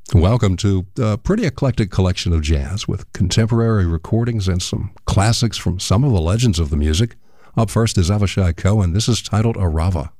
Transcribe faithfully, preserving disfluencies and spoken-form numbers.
Welcome to a pretty eclectic collection of jazz with contemporary recordings and some classics from some of the legends of the music. Up first is Avishai Cohen. This is titled Arava.